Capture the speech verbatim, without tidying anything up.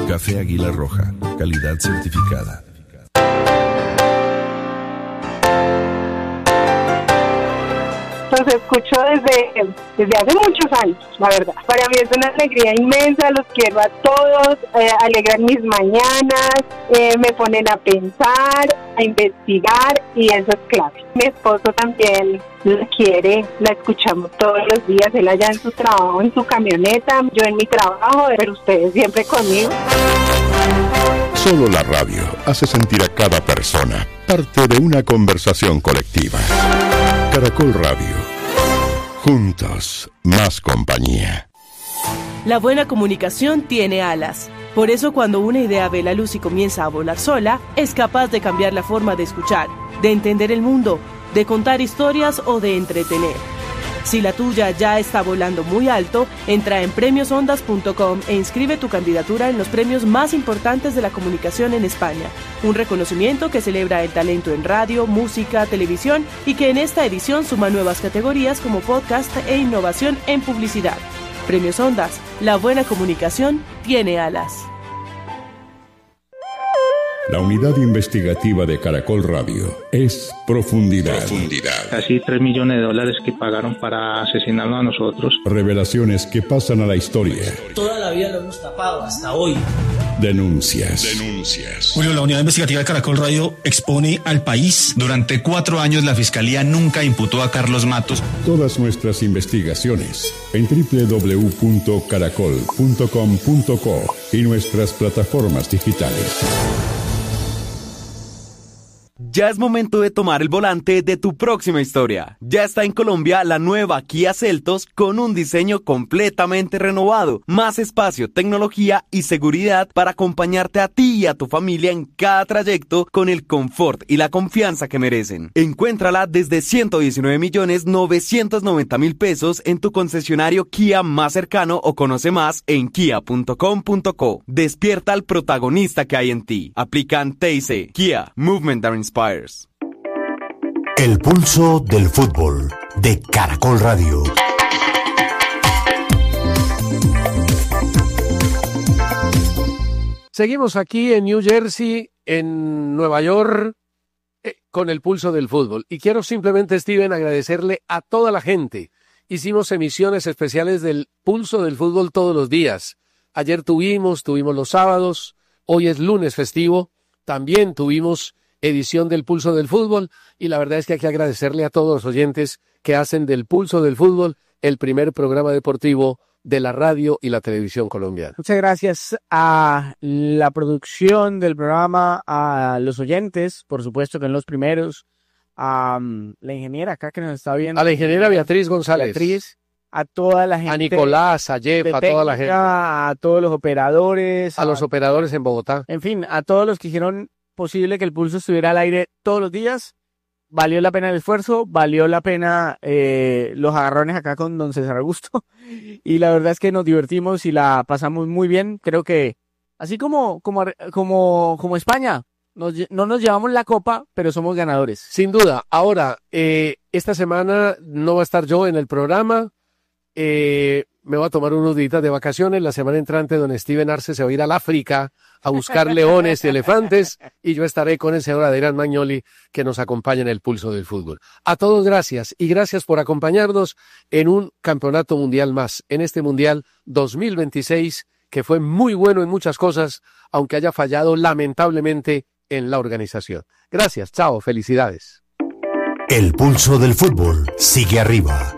Café Águila Roja, calidad certificada. Los escucho desde, desde hace muchos años, la verdad. Para mí es una alegría inmensa, los quiero a todos, eh, alegran mis mañanas, eh, me ponen a pensar, a investigar y eso es clave. Mi esposo también la quiere, la escuchamos todos los días, él allá en su trabajo, en su camioneta, yo en mi trabajo, pero ustedes siempre conmigo. Solo la radio hace sentir a cada persona parte de una conversación colectiva. Caracol Radio. Juntos, más compañía. La buena comunicación tiene alas. Por eso cuando una idea ve la luz y comienza a volar sola, es capaz de cambiar la forma de escuchar, de entender el mundo, de contar historias o de entretener. Si la tuya ya está volando muy alto, entra en premios ondas punto com e inscribe tu candidatura en los premios más importantes de la comunicación en España. Un reconocimiento que celebra el talento en radio, música, televisión y que en esta edición suma nuevas categorías como podcast e innovación en publicidad. Premios Ondas, la buena comunicación tiene alas. La unidad investigativa de Caracol Radio es Profundidad. Profundidad. Casi tres millones de dólares que pagaron para asesinarnos a nosotros. Revelaciones que pasan a la historia. Toda la vida lo hemos tapado, hasta hoy. Denuncias. Denuncias. Julio, la unidad investigativa de Caracol Radio expone al país. Durante cuatro años la Fiscalía nunca imputó a Carlos Matos. Todas nuestras investigaciones en doble u doble u doble u punto caracol punto com punto co y nuestras plataformas digitales. Ya es momento de tomar el volante de tu próxima historia. Ya está en Colombia la nueva Kia Seltos con un diseño completamente renovado, más espacio, tecnología y seguridad para acompañarte a ti y a tu familia en cada trayecto con el confort y la confianza que merecen. Encuéntrala desde ciento diecinueve millones novecientos noventa mil pesos en tu concesionario Kia más cercano o conoce más en kia punto com punto co. Despierta al protagonista que hay en ti. Aplican T I C. Kia, Movement that Inspires. El pulso del fútbol de Caracol Radio. Seguimos aquí en New Jersey, en Nueva York, eh, con el pulso del fútbol. Y quiero simplemente, Steven, agradecerle a toda la gente. Hicimos emisiones especiales del pulso del fútbol todos los días. Ayer tuvimos, tuvimos los sábados, hoy es lunes festivo, también tuvimos edición del Pulso del Fútbol, y la verdad es que hay que agradecerle a todos los oyentes que hacen del Pulso del Fútbol el primer programa deportivo de la radio y la televisión colombiana. Muchas gracias a la producción del programa, a los oyentes, por supuesto que en los primeros, a um, la ingeniera acá que nos está viendo. A la ingeniera Beatriz González. Beatriz, a toda la gente. A Nicolás, a Jeff, a toda la gente. A todos los operadores. A, a los operadores en Bogotá. En fin, a todos los que hicieron posible que el pulso estuviera al aire todos los días. Valió la pena el esfuerzo, valió la pena eh, los agarrones acá con don César Augusto, y la verdad es que nos divertimos y la pasamos muy bien. Creo que así como como como como España, nos, no nos llevamos la copa, pero somos ganadores. Sin duda. Ahora, eh, esta semana no va a estar yo en el programa, eh, me voy a tomar unos días de vacaciones. La semana entrante don Steven Arce se va a ir al África a buscar leones y elefantes, y yo estaré con el señor Adrián Magnoli, que nos acompaña en el Pulso del Fútbol. A todos gracias, y gracias por acompañarnos en un campeonato mundial más, en este Mundial dos mil veintiséis, que fue muy bueno en muchas cosas, aunque haya fallado lamentablemente en la organización. Gracias, chao, felicidades. El Pulso del Fútbol sigue arriba.